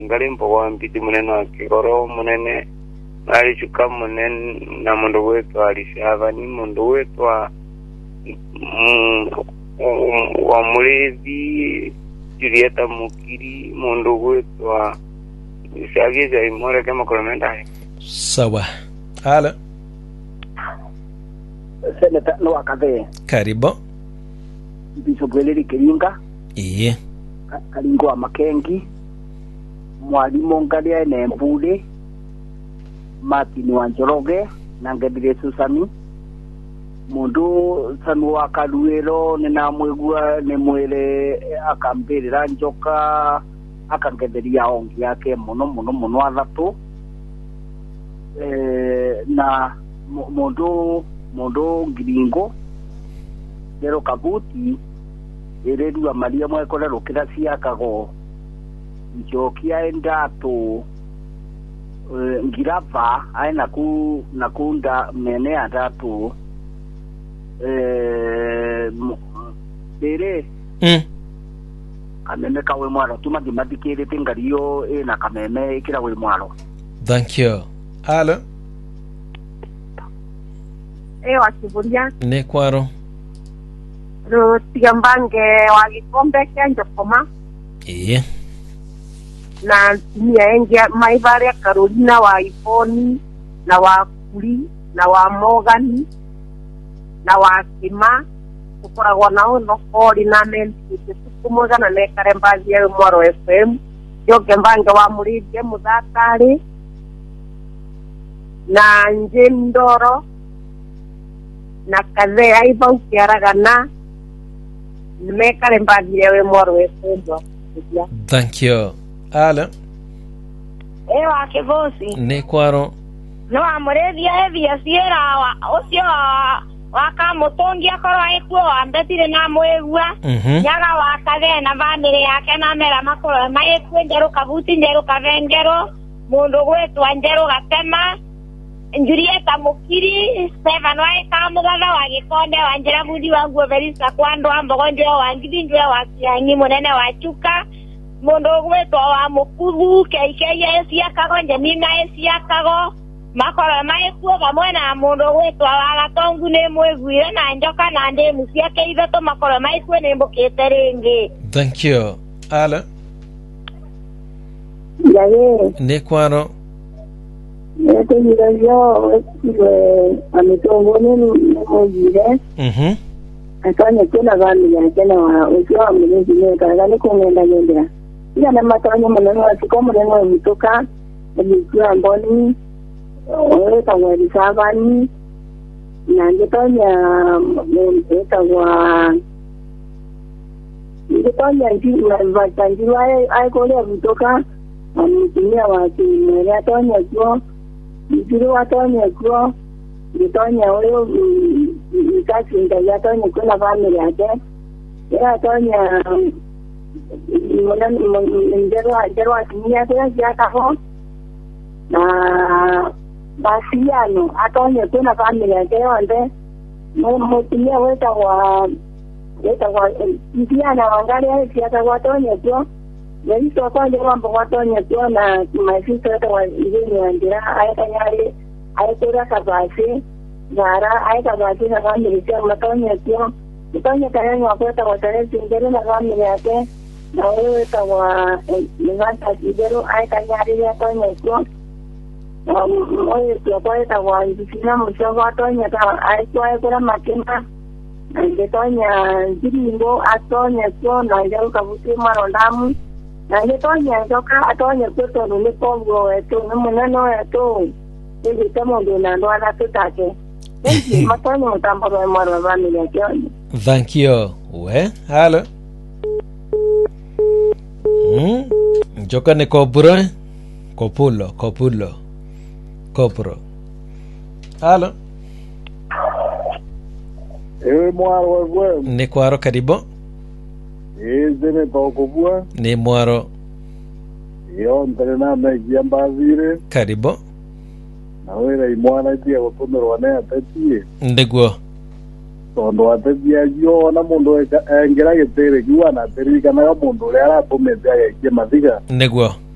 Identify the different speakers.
Speaker 1: ngalimpo kwa mpiti munene wa Kigoro munene alichuka munene na mundu wetu alishava ni mundu wetu wa Mulezi Julieta Mukiri mundu wetu wa Isagiza imore kama kolomenda.
Speaker 2: Sawa. Hala.
Speaker 3: Seneta no akave.
Speaker 2: Karibu.
Speaker 3: Biso Bweleri Kiringa.
Speaker 2: Iye.
Speaker 3: Kalingo wa Makengi. Mwalimu Ngalia Nembude. Martin Wanjoroge Nangedire Susami. Mundu sanu akaluero nina mwegua nemwele akambirira njoka akangederia ongi yake muno athatu na mundu ngiringo lero kabuti ererua maria mwekole rukira ciakago njokia endatu ngirava aina nakunda mene atatu bere kameme kawe mwaro tuma dimadikire tingario na kameme ikira we mwaro.
Speaker 2: Thank you. Alo.
Speaker 4: Wakiburia
Speaker 2: ne kwaro
Speaker 4: Tigambange wa Gikombe kya Njokoma na tumia engia Maivare Carolina wa Iponi na wa Kuri na wa Morgan na wa Kima kukoragwa nao no coordinament kumwaga na nekare mbazi ya Mwaro FM yoke mbange wa Muride Muthakari na Njendoro na kaze aiba ukiaragana nimekare mbazi ya Mwaro FM.
Speaker 2: Thank you. Ala.
Speaker 4: Ewa Kivosi
Speaker 2: ne kwaro
Speaker 4: no amorethia evia ciera wa ucio waka mutongia korwa ikuo ambetire na mwegua nyaga wakage na family yake na mera makoro maikwe njeru kabuti njeru kavengero mundu gwetwa njeru gatema Julieta Mukiri Seven wa kamugatha wa Gikonde wa njira budi wa nguo verisa kwando ambogonjo wa ngidinjwe wa kiangi munene wa chuka mundu gwetwa wa Mukuru keikeya esiakago njenina esiakago makoro maikuo pamwe na mundu gwetwa wa Gatongu ne mwegwire na njoka na ndemu ciake ithato makoro maikuo ne mbukite ringi.
Speaker 2: Thank you. Ala.
Speaker 3: Yaye
Speaker 2: ne kwaro
Speaker 3: yo ametongo ni mwegwire akanya kuna vani ya tena wa ukiwa mlezi ne kana kuenda yendera ila na matanyo maneno asikomo neno mtoka nikiwa mboni weka wali sabani na ngetonya mweka wa ngetonya ndio watanjua ai kole mtoka mtumia wa kimwele tonya kwa ndio watonya kwa ngetonya wao ikati ndio tonya kuna family yake ya tonya ndero atimia ya kaho na basiano atonye kuna family yake onde mtumia weta wa ndiana wangalia siaka watonye tu ndio kwa ndio mambo watonye tu na maisha yote wa ingine ndio ayakanyali ayakora kabasi gara ayakabasi na family yake matonye tu mtonye kanyani wakweta watarezi ndio na family yake na wewe tawa ngata jidero ayakanyali yatonye tu oye tuapae tawa ndisina mshogo atonya ta aitwae kora makema ngetonya jiringo atonya so na ndio kabuti marondamu na ngetonya ndoka atonya toto ni kongo eto muneno eto ndio kama ndio na ndo anataka ndio matonya utambaro maro bani ya kioni.
Speaker 2: Thank you. We halo njoka ne kopulo Kopro. Halo.
Speaker 5: Mwaro wewe.
Speaker 2: Ne kwaro karibu.
Speaker 5: Zene paokobua.
Speaker 2: Ne mwaro.
Speaker 5: Yo ntrena megia mbazire.
Speaker 2: Karibu.
Speaker 5: Na wewe imwana pia wapondo wane atatie.
Speaker 2: Ndegwo.
Speaker 5: Tondo atatia yo na mundu engera getere kiwana terika na mundu le ara pomete ya kimathika.
Speaker 2: Ndegwo.